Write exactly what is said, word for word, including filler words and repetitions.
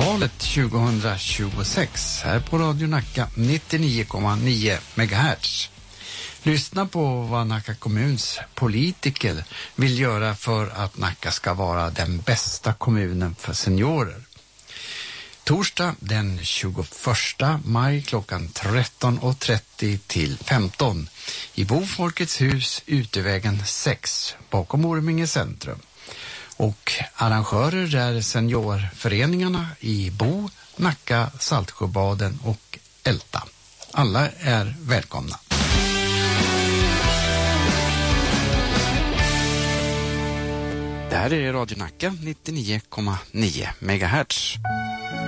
valet tjugohundratjugosex här på Radio Nacka nittionio komma nio megahertz. Lyssna på vad Nacka kommuns politiker vill göra för att Nacka ska vara den bästa kommunen för seniorer. Torsdag den tjugoförsta maj klockan tretton och trettio till femton i Bofolkets hus Utevägen sex bakom Orminge centrum. Och arrangörer är seniorföreningarna i Bo, Nacka, Saltsjöbaden och Älta. Alla är välkomna. Det här är Radio Nacka nittionio komma nio megahertz.